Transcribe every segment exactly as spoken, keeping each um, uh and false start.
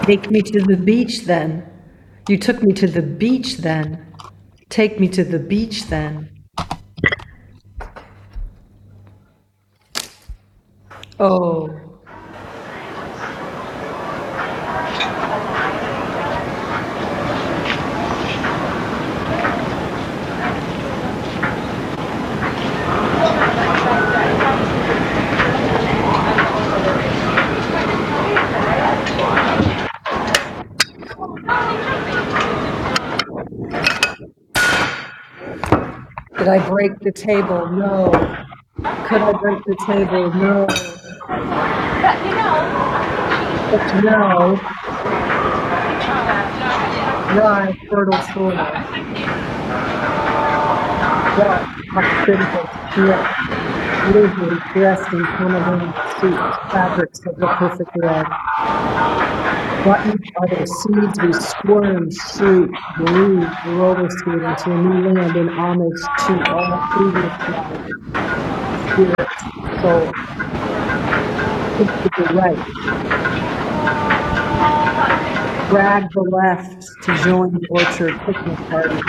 Take me to the beach then. You took me to the beach then. Take me to the beach then. Oh. Did I break the table? No. Could I break the table? No. But no. Dry, fertile soil. Dark, hospitable, correct. Lively, dressed in camomile suits, fabrics of the perfect red. What other seeds we squirm, shriek, breathe, roller skate into a new land in homage to all previous lives. Spirit, soul, think with the right. Drag the left to join the orchard picnic party.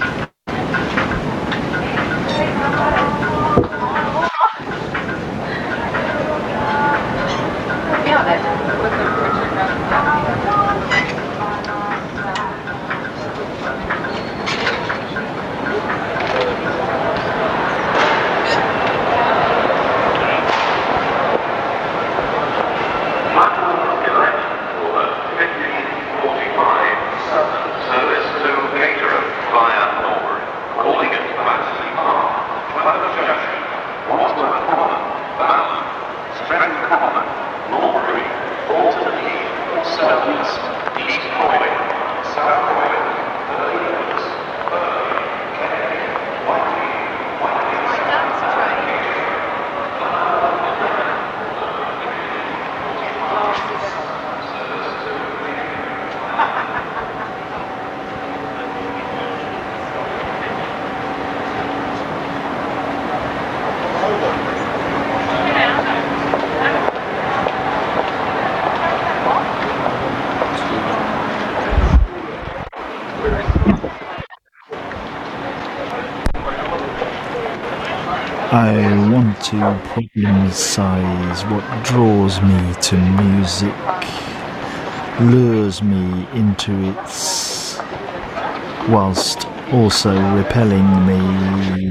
I want to problem-size what draws me to music, lures me into its, whilst also repelling me.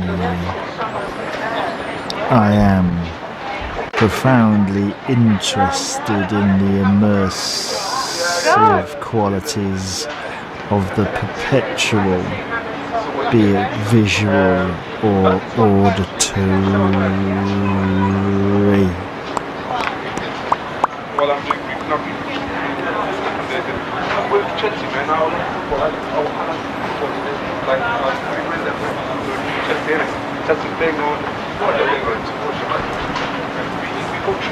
I am profoundly interested in the immersive qualities of the perpetual, be it visual or auditory. Well, I'm doing keeping up with Chelsea, man. I was like, I was doing that. I'm doing Chelsea, Chelsea playing on what are they going to watch? We coach.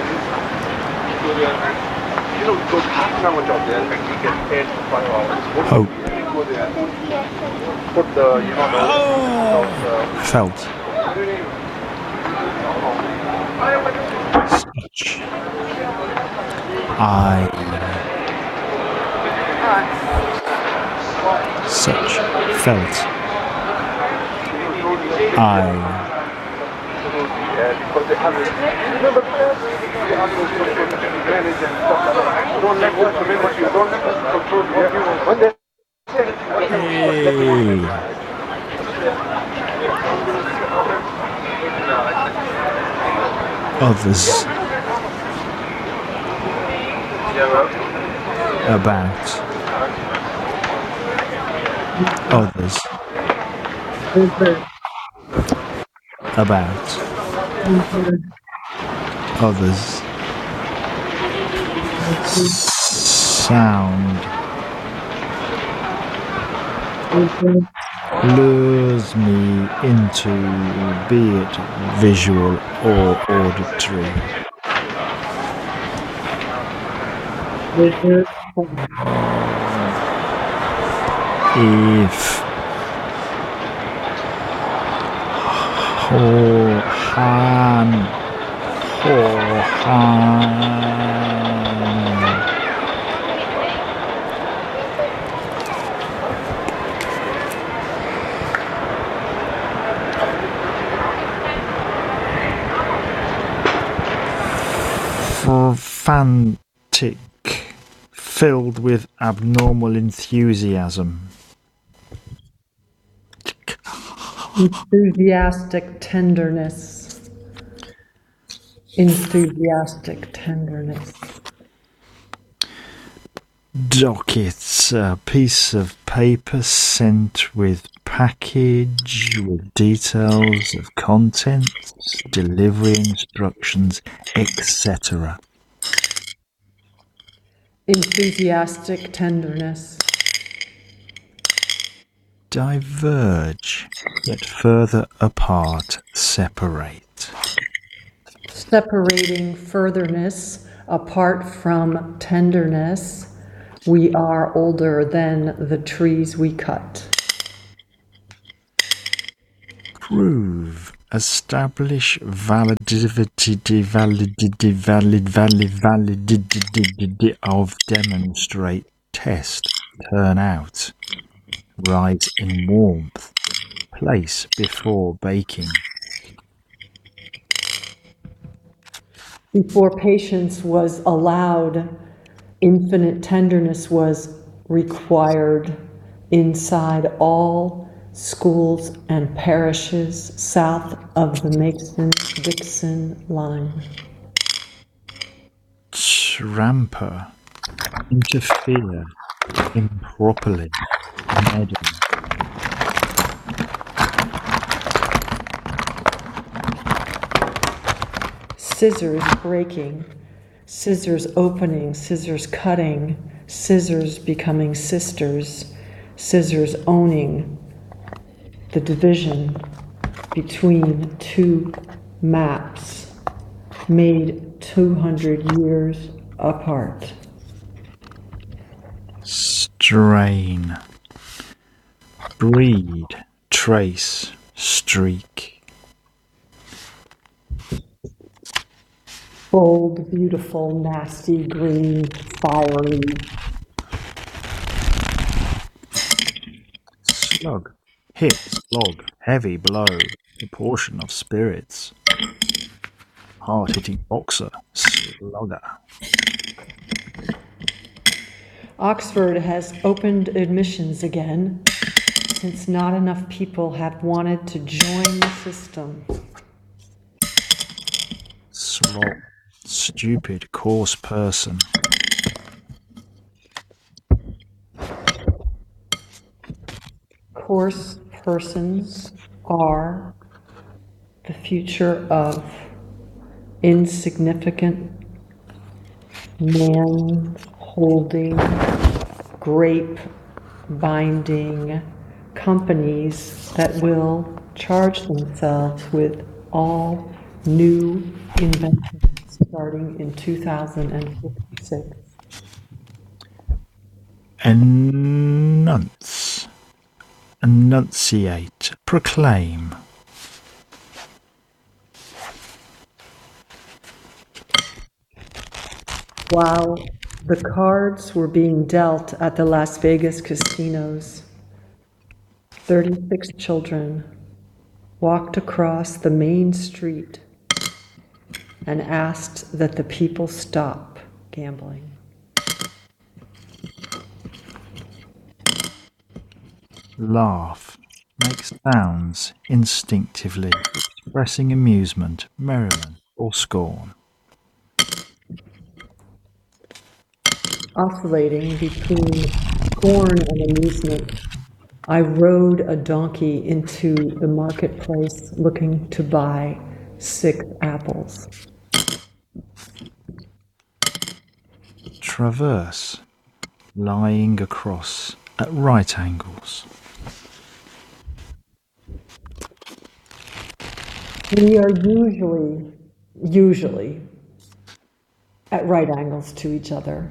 You know, we go half an hour job there and we get paid for five hours. Oh. Go there, put the, you know, the, the felt. Such. I. Such. Felt. I. Because they have it. Remember, they have those control to manage and stuff like that. Don't let them manage you. Don't let them control you. When they Hey. Others about others about others sound lures me into, be it visual or auditory. If Hohan Hohan of frantic, filled with abnormal enthusiasm. Enthusiastic tenderness. Enthusiastic tenderness. Docket, a piece of paper sent with package with details of contents, delivery instructions, et cetera. Enthusiastic tenderness. Diverge, yet further apart, separate. Separating furtherness apart from tenderness. We are older than the trees we cut. Prove, establish validity, validity, valid, valid, validity of, demonstrate, test, turn out, rise in warmth, place before baking. Before patience was allowed, infinite tenderness was required inside all schools and parishes south of the Mason-Dixon line. Tramper, interfere, improperly, meddle. Scissors breaking, scissors opening, scissors cutting, scissors becoming sisters, scissors owning the division between two maps made two hundred years apart. Strain, breed, trace, streak. Bold, beautiful, nasty, green, fiery. Slug, hit, slog, heavy blow, proportion of spirits. Hard-hitting boxer, slugger. Oxford has opened admissions again since not enough people have wanted to join the system. Slop, stupid, coarse person. Coarse persons are the future of insignificant man holding, grape binding companies that will charge themselves with all new inventions starting in two thousand fifty-six. Enunce, enunciate, proclaim. While the cards were being dealt at the Las Vegas casinos, thirty-six children walked across the main street and asked that the people stop gambling. Laugh, make sounds instinctively, expressing amusement, merriment, or scorn. Oscillating between scorn and amusement, I rode a donkey into the marketplace looking to buy six apples. Traverse, lying across at right angles. We are usually, usually at right angles to each other.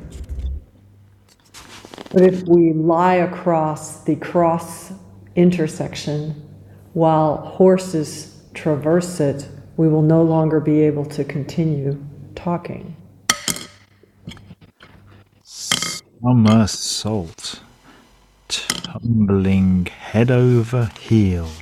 But if we lie across the cross intersection while horses traverse it, we will no longer be able to continue talking. Somersault, tumbling head over heels.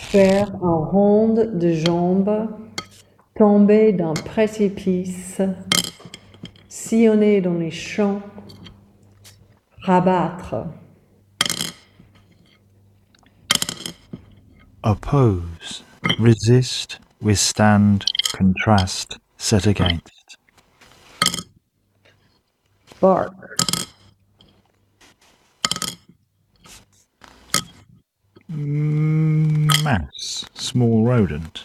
Faire en ronde de jambes, tomber d'un précipice, sillonner dans les champs, rabattre. Oppose, resist, withstand, contrast, set against. Bark. Mouse, small rodent.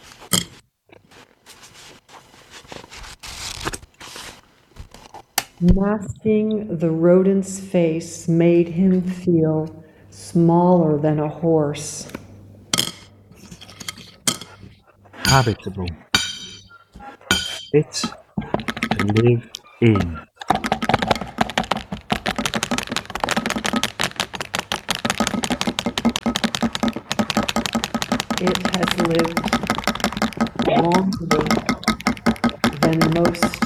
Masking the rodent's face made him feel smaller than a horse. Habitable, fit to live in. It has lived longer than most